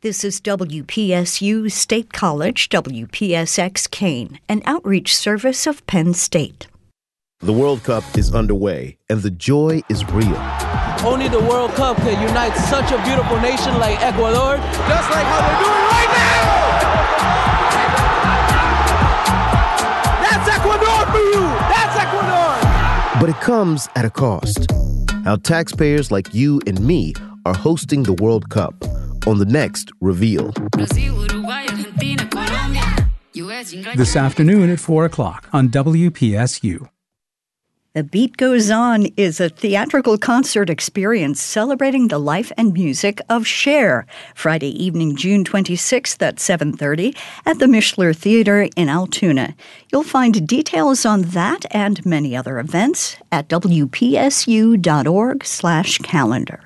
This is WPSU State College, WPSX Kane, an outreach service of Penn State. The World Cup is underway, and the joy is real. Only the World Cup can unite such a beautiful nation like Ecuador, just like how they're doing right now! That's Ecuador for you! That's Ecuador! But it comes at a cost. How taxpayers like you and me are hosting the World Cup on the next Reveal. This afternoon at 4 o'clock on WPSU. The Beat Goes On is a theatrical concert experience celebrating the life and music of Cher. Friday evening, June 26th at 7:30 at the Mishler Theater in Altoona. You'll find details on that and many other events at wpsu.org/calendar.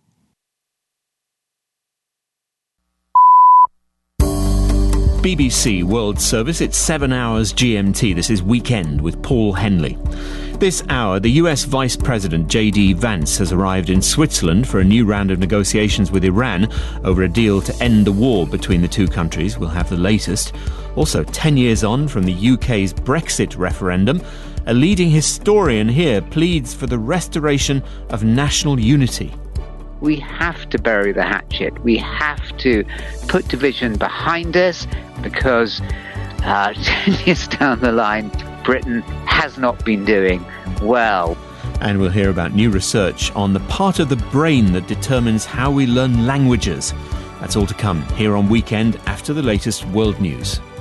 BBC World Service, it's 7 hours GMT. This is Weekend with Paul Henley. This hour, the US Vice President J.D. Vance has arrived in Switzerland for a new round of negotiations with Iran over a deal to end the war between the two countries. We'll have the latest. Also, 10 years on from the UK's Brexit referendum, a leading historian here pleads for the restoration of national unity. We have to bury the hatchet. We have to put division behind us because 10 years down the line, Britain has not been doing well. And we'll hear about new research on the part of the brain that determines how we learn languages. That's all to come here on Weekend after the latest world news.